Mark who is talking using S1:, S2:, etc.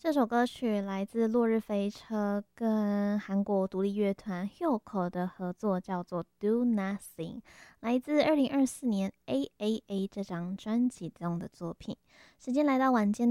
S1: 这首歌曲来自落日飞车跟韩国独立乐团 Hyukoh 的合作，叫做《Do Nothing》，来自2024年 AAA 这张专辑中的作品。时间来到晚间